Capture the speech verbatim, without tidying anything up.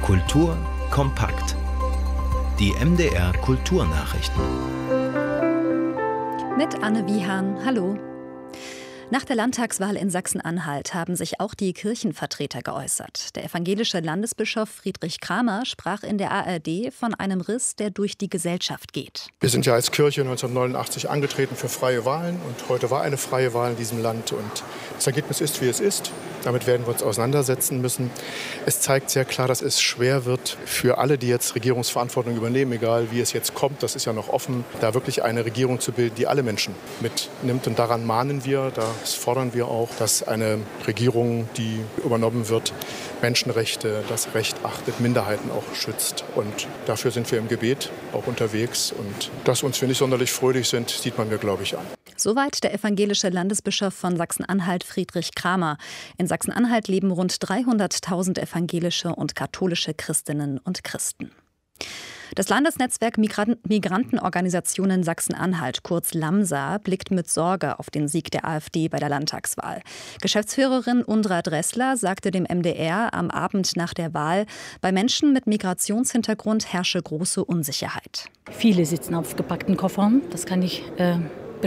Kultur kompakt. Die M D R Kulturnachrichten. Mit Anne Wiehan. Hallo. Nach der Landtagswahl in Sachsen-Anhalt haben sich auch die Kirchenvertreter geäußert. Der evangelische Landesbischof Friedrich Kramer sprach in der A R D von einem Riss, der durch die Gesellschaft geht. Wir sind ja als Kirche neunzehnhundertneunundachtzig angetreten für freie Wahlen und heute war eine freie Wahl in diesem Land und das Ergebnis ist, wie es ist. Damit werden wir uns auseinandersetzen müssen. Es zeigt sehr klar, dass es schwer wird für alle, die jetzt Regierungsverantwortung übernehmen, egal wie es jetzt kommt, das ist ja noch offen, da wirklich eine Regierung zu bilden, die alle Menschen mitnimmt. Und daran mahnen wir, das fordern wir auch, dass eine Regierung, die übernommen wird, Menschenrechte, das Recht achtet, Minderheiten auch schützt. Und dafür sind wir im Gebet auch unterwegs. Und dass uns wir nicht sonderlich fröhlich sind, sieht man mir, glaube ich, an. Soweit der evangelische Landesbischof von Sachsen-Anhalt Friedrich Kramer. In Sachsen-Anhalt leben rund dreihunderttausend evangelische und katholische Christinnen und Christen. Das Landesnetzwerk Migrantenorganisationen Sachsen-Anhalt, kurz LAMSA, blickt mit Sorge auf den Sieg der AfD bei der Landtagswahl. Geschäftsführerin Undra Dressler sagte dem M D R am Abend nach der Wahl, bei Menschen mit Migrationshintergrund herrsche große Unsicherheit. Viele sitzen auf gepackten Koffern, das kann ich äh,